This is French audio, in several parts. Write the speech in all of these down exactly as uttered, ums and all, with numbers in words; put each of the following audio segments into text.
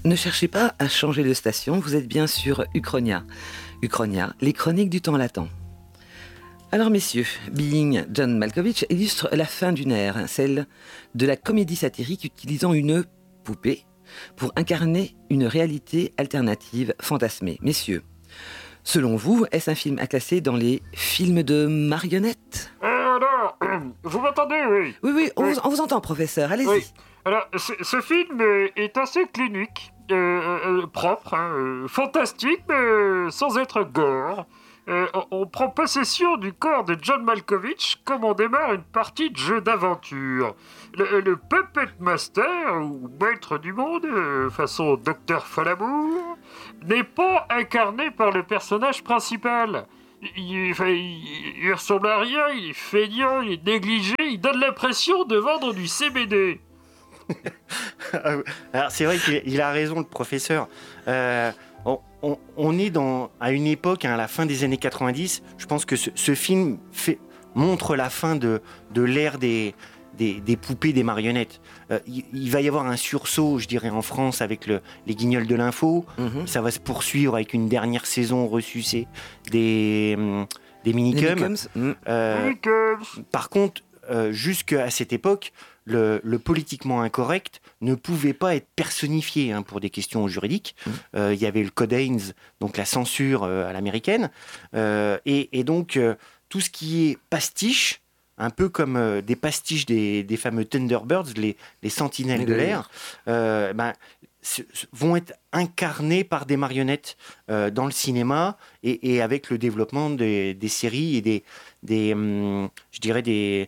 Ne cherchez pas à changer de station, vous êtes bien sur Uchronia. Uchronia, les chroniques du temps latent. Alors messieurs, Being John Malkovich illustre la fin d'une ère, celle de la comédie satirique utilisant une poupée pour incarner une réalité alternative fantasmée. Messieurs, selon vous, est-ce un film à classer dans les films de marionnettes ? Euh, alors, vous m'entendez, oui. Oui, oui, on, Oui. Vous, on vous entend, professeur, allez-y. Oui. Alors, ce, ce film euh, est assez clinique, euh, euh, propre, hein, euh, fantastique, mais euh, sans être gore. Euh, on, on prend possession du corps de John Malkovich comme on démarre une partie de jeu d'aventure. Le, le Puppet Master, ou maître du monde, euh, façon Docteur Folamour, n'est pas incarné par le personnage principal. Il, enfin, il, il ressemble à rien, il est feignant, il est négligé, il donne l'impression de vendre du C B D. Alors c'est vrai qu'il il a raison, le professeur. Euh, on, on, on est dans, à une époque, hein, à la fin des années quatre-vingt-dix, je pense que ce, ce film fait, montre la fin de, de l'ère des, des, des poupées, des marionnettes. Euh, il, il va y avoir un sursaut, je dirais, en France avec le, les Guignols de l'info. Mhm. Ça va se poursuivre avec une dernière saison ressucée des, hum, des minicums. Les Minicums, mm. Euh, Minicums. par contre, euh, jusqu'à cette époque, le, le politiquement incorrect ne pouvait pas être personnifié, hein, pour des questions juridiques. Il Mmh. euh, y avait le Code Haines, donc la censure euh, à l'américaine. Euh, et, et donc, euh, tout ce qui est pastiche, un peu comme euh, des pastiches des, des fameux Thunderbirds, les, les sentinelles de l'air, euh, ben, c- c- vont être incarnés par des marionnettes euh, dans le cinéma et, et avec le développement des, des séries et des, des hum, je dirais des,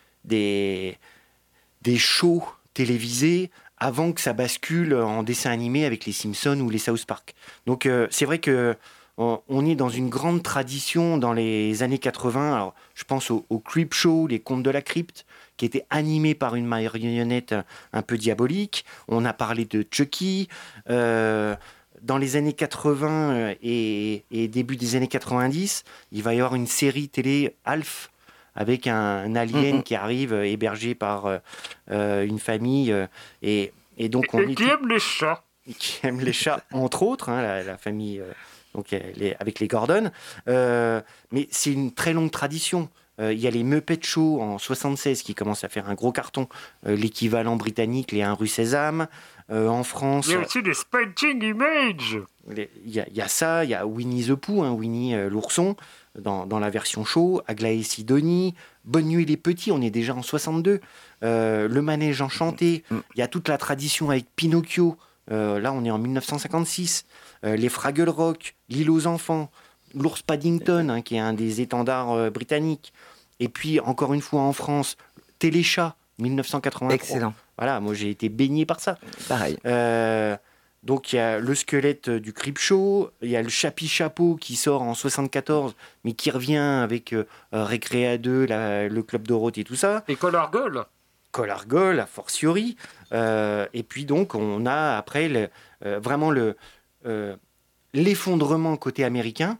des, des shows télévisés avant que ça bascule en dessin animé avec les Simpsons ou les South Park. Donc euh, c'est vrai que on, on est dans une grande tradition dans les années quatre-vingts. Alors, je pense au, au Creep Show, les Contes de la Crypte, qui était animé par une marionnette un peu diabolique. On a parlé de Chucky. Euh, dans les années quatre-vingts et, et début des années quatre-vingt-dix, il va y avoir une série télé Alf, avec un, un alien Mhm. qui arrive euh, hébergé par euh, euh, une famille. euh, et, et donc, on Et est qui aime les chats. qui aime les chats, entre autres, hein, la, la famille euh, donc, euh, les, avec les Gordon. Euh, mais c'est une très longue tradition. Euh, Il y a les Muppet Show en soixante-seize qui commencent à faire un gros carton. Euh, l'équivalent britannique, les Un rue Sésame. Euh, en France, Il y a aussi des Spanking Image. les- il y, a- il y a ça, il y a Winnie the Pooh, hein, Winnie euh, l'ourson, dans, dans la version show, Aglaé Sidonie, Bonne nuit les petits, on est déjà en soixante-deux, euh, Le manège enchanté, il y a toute la tradition avec Pinocchio, euh, là on est en mille neuf cent cinquante-six, euh, les Fraggle Rock, L'île aux enfants, l'ours Paddington, hein, qui est un des étendards euh, britanniques, et puis encore une fois en France, Téléchat, mille neuf cent quatre-vingt-trois. Excellent, Voilà, moi j'ai été baigné par ça. pareil. Euh, donc il y a le squelette du Creep Show, il y a le Chapi Chapeau qui sort en soixante-quatorze, mais qui revient avec euh, Récréa deux, la- le Club Dorothée et tout ça. Et Collargol. Collargol, a fortiori. Euh, et puis donc on a après le- euh, vraiment le, euh, l'effondrement côté américain.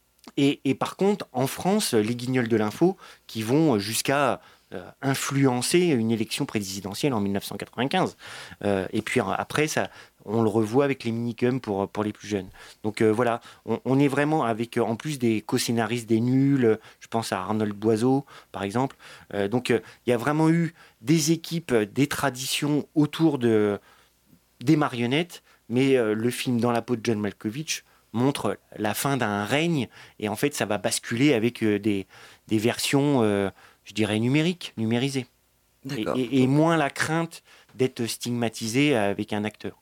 Et, et par contre, en France, les Guignols de l'info qui vont jusqu'à euh, influencer une élection présidentielle en mille neuf cent quatre-vingt-quinze. Euh, et puis euh, après, ça, on le revoit avec les minicums pour, pour les plus jeunes. Donc euh, voilà, on, on est vraiment avec, euh, en plus des co-scénaristes, des nuls, euh, je pense à Arnold Boiseau, par exemple. Euh, donc euh, il y a vraiment eu des équipes, euh, des traditions autour de, des marionnettes, mais euh, le film Dans la peau de John Malkovich montre la fin d'un règne, et en fait ça va basculer avec euh, des, des versions, euh, je dirais, numériques, numérisées. Et, D'accord. et- et moins la crainte d'être stigmatisé avec un acteur.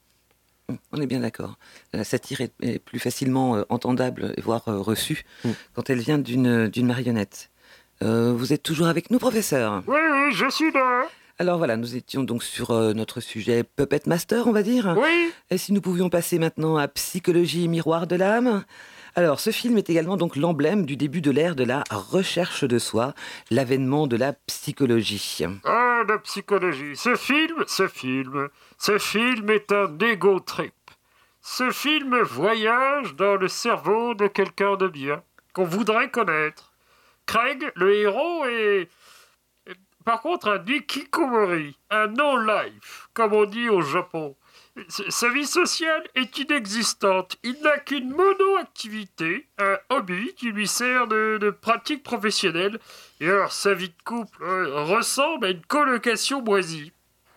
On est bien d'accord. La satire est, est plus facilement euh, entendable, voire euh, reçue, Mm. quand elle vient d'une, d'une marionnette. Euh, vous êtes toujours avec nous, professeur ? Oui, oui, je suis là. Alors voilà, nous étions donc sur euh, notre sujet Puppet Master, on va dire. Oui. Et si nous pouvions passer maintenant à Psychologie miroir de l'âme ? Alors, ce film est également donc l'emblème du début de l'ère de la recherche de soi, l'avènement de la psychologie. Ah, la psychologie. Ce film, ce film, ce film est un ego trip. Ce film voyage dans le cerveau de quelqu'un de bien, qu'on voudrait connaître. Craig, le héros, est par contre, un hikikomori, un no-life, comme on dit au Japon. Sa vie sociale est inexistante. Il n'a qu'une mono-activité, un hobby qui lui sert de, de pratique professionnelle. Et alors, sa vie de couple euh, ressemble à une colocation moisie.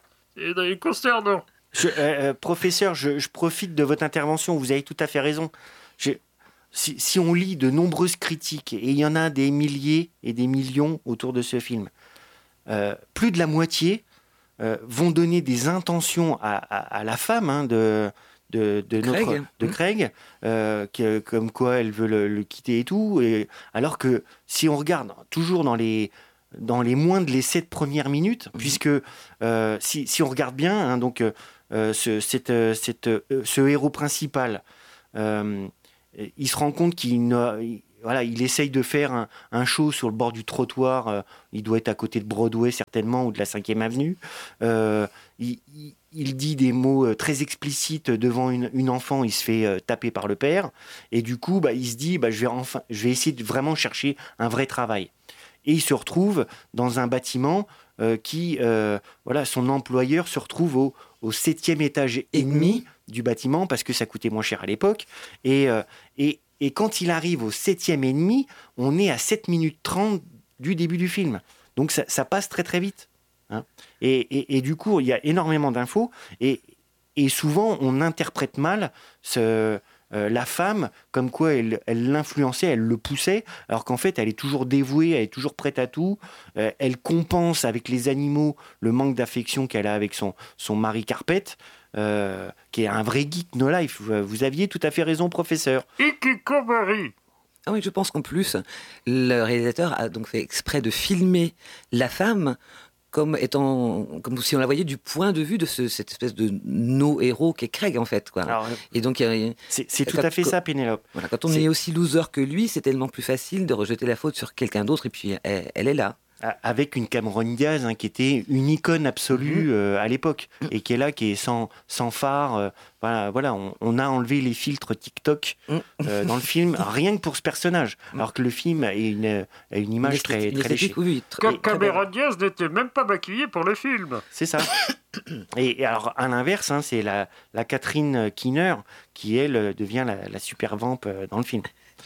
C'est consternant. Je, euh, euh, professeur, je, je profite de votre intervention. Vous avez tout à fait raison. Je, si, si on lit de nombreuses critiques, et il y en a des milliers et des millions autour de ce film, euh, plus de la moitié Euh, vont donner des intentions à, à, à la femme hein, de, de, de, Craig. notre, de Craig, euh, que, comme quoi elle veut le, le quitter et tout. Et, alors que si on regarde toujours dans les, dans les moins de les sept premières minutes, mmh. puisque euh, si, si on regarde bien, hein, donc, euh, ce, cette, cette, euh, ce héros principal, euh, il se rend compte qu'il n'a... Voilà, il essaye de faire un, un show sur le bord du trottoir. Euh, il doit être à côté de Broadway, certainement, ou de la cinquième avenue. Euh, il, il, il dit des mots très explicites devant une, une enfant. Il se fait euh, taper par le père. Et du coup, bah, il se dit bah, je, vais enfin, je vais essayer de vraiment chercher un vrai travail. Et il se retrouve dans un bâtiment euh, qui... Euh, voilà, son employeur se retrouve au, au septième étage et demi du bâtiment parce que ça coûtait moins cher à l'époque. Et... Euh, et Et quand il arrive au septième et demi, on est à sept minutes trente du début du film. Donc ça, ça passe très très vite. Hein. Et, et, et du coup, il y a énormément d'infos. Et, et souvent, on interprète mal ce, euh, la femme comme quoi elle, elle l'influençait, elle le poussait, alors qu'en fait, elle est toujours dévouée, elle est toujours prête à tout. Euh, elle compense avec les animaux le manque d'affection qu'elle a avec son, son mari Carpet. Euh, qui est un vrai geek no life. Vous aviez tout à fait raison, professeur. Hikikomori. Ah oui, je pense qu'en plus, le réalisateur a donc fait exprès de filmer la femme comme étant, comme si on la voyait du point de vue de ce, cette espèce de no-héros qu'est Craig en fait, quoi. Alors, et donc euh, c'est, c'est tout quand, à fait ça, Pénélope. Voilà, quand on c'est... est aussi loser que lui, c'est tellement plus facile de rejeter la faute sur quelqu'un d'autre et puis elle, elle est là. Avec une Cameron Diaz hein, qui était une icône absolue mmh. euh, à l'époque mmh. et qui est là, qui est sans, sans phare. Euh, voilà, voilà on, on a enlevé les filtres TikTok euh, dans le film, rien que pour ce personnage. Alors que le film a une, a une image une très, très léchée. Oui, très, Cameron Diaz n'était même pas maquillée pour le film. C'est ça. Et, et alors, à l'inverse, hein, c'est la, la Catherine Keener qui, elle, devient la, la super vamp dans le film.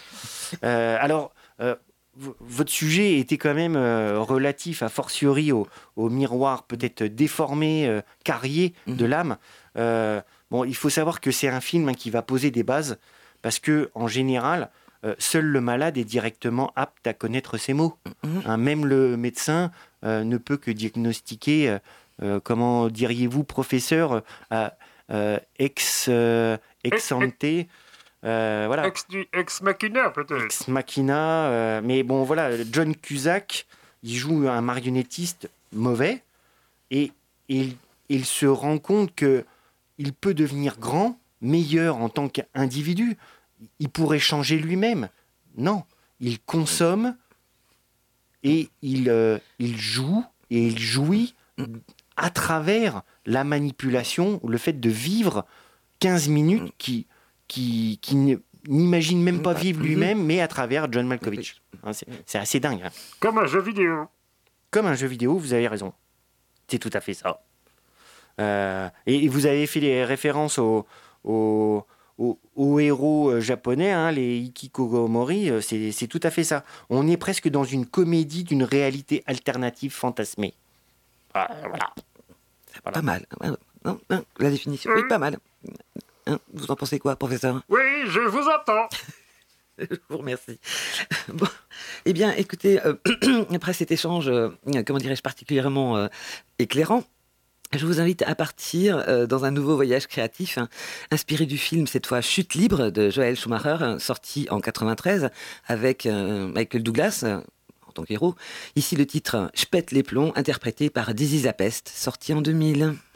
Euh, alors... Euh, votre sujet était quand même euh, relatif, a fortiori, au, au miroir peut-être déformé, euh, carrié mmh. de l'âme. Euh, bon, il faut savoir que c'est un film hein, qui va poser des bases, parce que en général, euh, seul le malade est directement apte à connaître ses maux. Mmh. Hein, même le médecin euh, ne peut que diagnostiquer, euh, euh, comment diriez-vous, professeur, euh, euh, ex, euh, ex ante. Euh, voilà. Ex, ex machina peut-être. Ex machina, euh, mais bon voilà, John Cusack, il joue un marionnettiste mauvais et, et il, il se rend compte que il peut devenir grand, meilleur en tant qu'individu. Il pourrait changer lui-même. Non, il consomme et il, euh, il joue et il jouit à travers la manipulation, le fait de vivre quinze minutes qui qui, qui n'imagine même pas vivre lui-même, mais à travers John Malkovich. Hein, c'est, c'est assez dingue. Hein. Comme un jeu vidéo. Comme un jeu vidéo, vous avez raison. C'est tout à fait ça. Euh, et vous avez fait les références aux, aux, aux, aux héros japonais, hein, les hikikomori, c'est, c'est tout à fait ça. On est presque dans une comédie d'une réalité alternative fantasmée. Ah, voilà. voilà. Pas mal. Non, non, la définition, oui, oui pas mal. Hein, vous en pensez quoi, professeur ? Oui, je vous entends. Je vous remercie. Bon, eh bien, écoutez, euh, après cet échange, euh, comment dirais-je, particulièrement euh, éclairant, je vous invite à partir euh, dans un nouveau voyage créatif, hein, inspiré du film, cette fois Chute libre, de Joel Schumacher, hein, sorti en quatre-vingt-treize, avec euh, Michael Douglas euh, en tant qu'héros. Ici, le titre « Je pète les plombs », interprété par Dizzy Zapest, sorti en deux mille.